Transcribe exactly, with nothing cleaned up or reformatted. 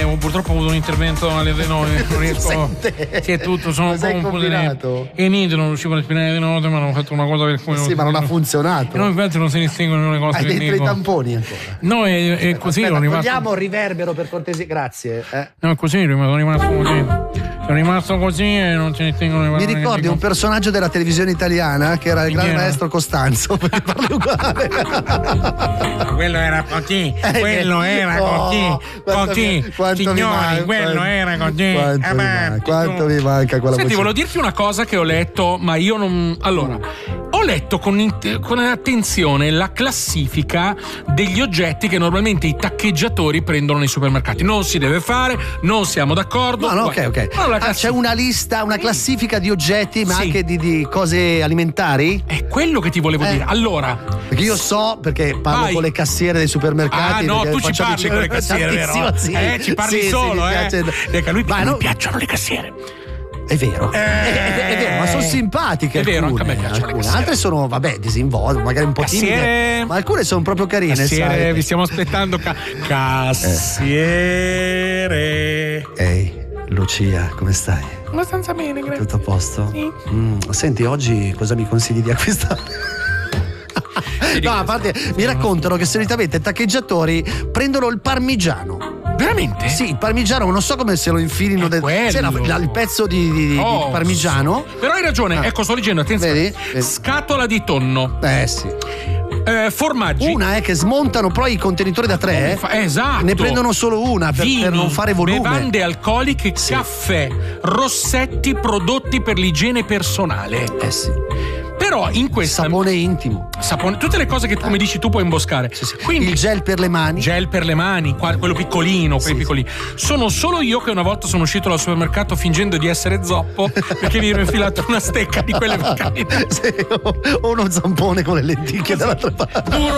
ho purtroppo avuto un intervento alle adenoidi, non riesco. Sì, è tutto, sono Cosa un po' hai combinato? E niente, non riuscivo a respirare di notte, ma hanno fatto una cosa per cui. Sì, ma non ha funzionato. No, infatti non si distinguono le cose. Hai che dentro dico. i tamponi ancora? No, è, è così. Aspetta, sono rimasto... togliamo il riverbero per cortesia, grazie. Eh. No, è così, sono rimasto così. Sono rimasto così e non si distinguono le Mi parole. ricordi un personaggio della televisione italiana che era il grande era? maestro Costanzo, perché parli uguale. Quello era così, quello era Oh, così, quanto così, mi- quanto mi signori, manca, quello quanto- era così. Quanto, Eh mi, beh, manca, quanto mi manca quella Senti, voce. volevo dirti una cosa che ho letto, ma io non. Allora, ho letto con, int- con attenzione la classifica degli oggetti che normalmente i taccheggiatori prendono nei supermercati. Non si deve fare, non siamo d'accordo. No, no, ok, ok. Allora, Ah, c'è una lista, una classifica di oggetti, ma Sì. anche di, di cose alimentari? È quello che ti volevo Eh. dire. Allora, Perché io so, perché parlo Vai. con le cassiere dei supermercati. ah no, perché tu ci faccio parli amici- con le cassiere, vero? Tantissimo, sì. Eh, ci parli Sì, sì, solo, mi eh. piace. Perché a lui Ma non no- piacciono le cassiere. È vero, Eh. è, è- è vero, ma sono simpatiche. È vero, alcune, anche a me piacciono le alcune. cassiere. Altre sono, vabbè, disinvolte, magari un po' timide. Cassiere. Ma alcune sono proprio carine. Cassiere, sai. vi stiamo aspettando. Ca- cassiere. Ehi, Lucia, come stai? Abbastanza bene, grazie. Tutto a posto? Sì. Mm, senti, oggi cosa mi consigli di acquistare? No, a parte, mi raccontano che solitamente i taccheggiatori prendono il parmigiano. Veramente? Sì, il parmigiano, non so come se lo infilino È dentro. quello. Sì, la- la- il pezzo di, di- di Oh, parmigiano. Però hai ragione, Ah. ecco, sto leggendo, attenzione. Vedi? Vedi. Scatola di tonno. Eh sì. Eh, formaggi. Una è che smontano poi i contenitori da tre. Fa- esatto. Ne prendono solo una per, Vini, per non fare volume. bevande alcoliche, Sì. caffè, rossetti, prodotti per l'igiene personale. Eh sì. Però in questa Sapone intimo. sapone, tutte le cose che come dici tu puoi imboscare. Sì, sì. Quindi Il gel per le mani. gel per le mani, qua- quello piccolino, quelli Sì, piccoli. Sono solo io che una volta sono uscito dal supermercato fingendo di essere zoppo perché mi ero infilato una stecca di quelle vocali. Sì, o o uno zampone con le lenticchie dall'altra parte. Duro